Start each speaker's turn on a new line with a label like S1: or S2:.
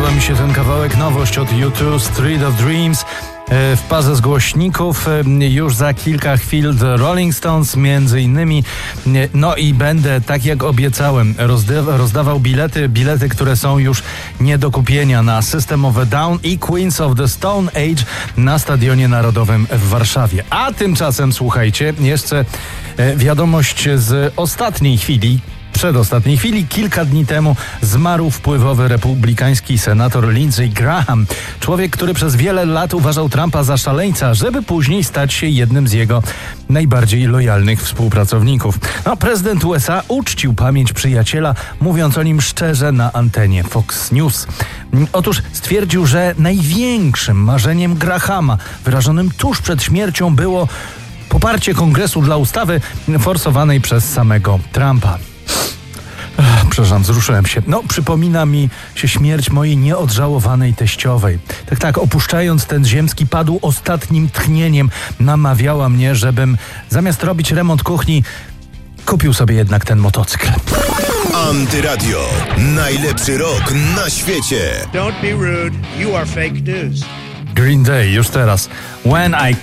S1: Podoba mi się ten kawałek, nowość od U2, Street of Dreams. W parze z głośników już za kilka chwil The Rolling Stones między innymi. No i będę, tak jak obiecałem, rozdawał bilety, które są już nie do kupienia na System of a Down i Queens of the Stone Age na Stadionie Narodowym w Warszawie. A tymczasem, słuchajcie, jeszcze wiadomość z ostatniej chwili. Przedostatniej chwili, kilka dni temu zmarł wpływowy republikański senator Lindsey Graham. Człowiek, który przez wiele lat uważał Trumpa za szaleńca, żeby później stać się jednym z jego najbardziej lojalnych współpracowników. No, prezydent USA uczcił pamięć przyjaciela, mówiąc o nim szczerze na antenie Fox News. Otóż stwierdził, że największym marzeniem Grahama, wyrażonym tuż przed śmiercią, było poparcie Kongresu dla ustawy forsowanej przez samego Trumpa. Przepraszam, wzruszyłem się. No, przypomina mi się śmierć mojej nieodżałowanej teściowej. Tak, opuszczając ten ziemski padł ostatnim tchnieniem. Namawiała mnie, żebym zamiast robić remont kuchni, kupił sobie jednak ten motocykl.
S2: Antyradio. Najlepszy rok na świecie.
S3: Don't be rude. You are fake news.
S1: Green Day już teraz. When I